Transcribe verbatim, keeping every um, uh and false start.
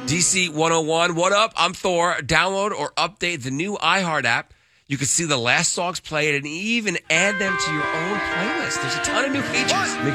D C one oh one, what up? I'm Thor. Download or update the new iHeart app. You can see the last songs played and even add them to your own playlist. There's a ton of new features. Make